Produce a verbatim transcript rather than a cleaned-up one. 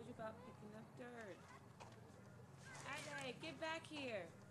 you about picking up dirt. Ade, get back here.